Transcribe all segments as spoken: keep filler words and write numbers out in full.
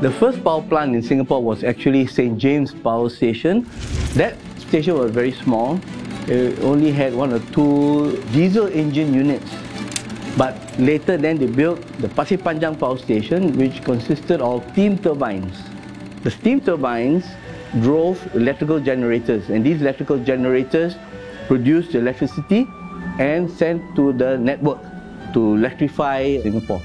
The first power plant in Singapore was actually Saint James Power Station. That station was very small. It only had one or two diesel engine units. But later then they built the Pasir Panjang Power Station, which consisted of steam turbines. The steam turbines drove electrical generators, and these electrical generators produced electricity and sent to the network to electrify Singapore.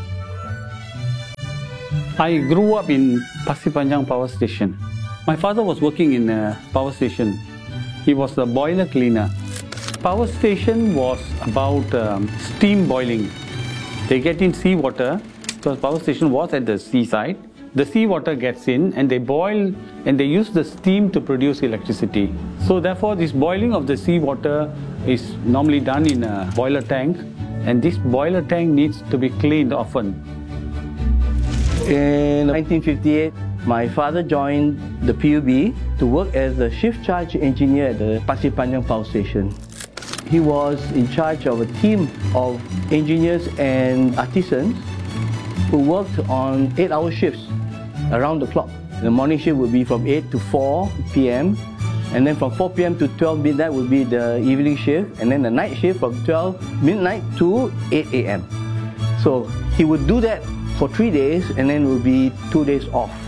I grew up in Pasir Panjang Power Station. My father was working in a power station. He was the boiler cleaner. Power station was about um, steam boiling. They get in seawater, because power station was at the seaside. The seawater gets in and they boil and they use the steam to produce electricity. So therefore this boiling of the seawater is normally done in a boiler tank, and this boiler tank needs to be cleaned often. In nineteen fifty-eight, my father joined the P U B to work as a shift charge engineer at the Pasir Panjang Power Station. He was in charge of a team of engineers and artisans who worked on eight-hour shifts around the clock. The morning shift would be from eight to four p m and then from four p m to twelve midnight would be the evening shift, and then the night shift from twelve midnight to eight a m So he would do that for three days and then would be two days off.